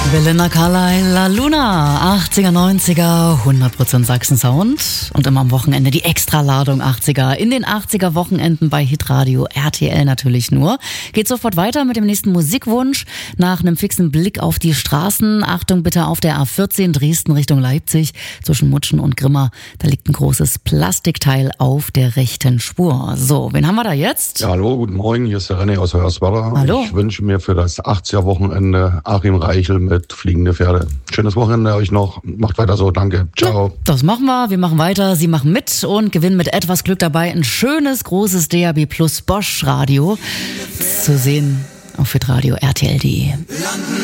Belinda Carlisle, La Luna, 80er, 90er, 100% Sachsen-Sound und immer am Wochenende die Extraladung 80er. In den 80er Wochenenden bei Hitradio, RTL natürlich nur. Geht sofort weiter mit dem nächsten Musikwunsch. Nach einem fixen Blick auf die Straßen, Achtung bitte auf der A14 Dresden Richtung Leipzig, zwischen Mutschen und Grimma, da liegt ein großes Plastikteil auf der rechten Spur. So, wen haben wir da jetzt? Ja, hallo, guten Morgen, hier ist der René aus Hoyerswerda. Hallo. Ich wünsche mir für das 80er Wochenende Achim Reichel mit Fliegende Pferde. Schönes Wochenende euch noch. Macht weiter so. Danke. Ciao. Ja, das machen wir. Wir machen weiter. Sie machen mit und gewinnen mit etwas Glück dabei ein schönes, großes DAB Plus Bosch Radio. Zu sehen auf hitradio RTL.de.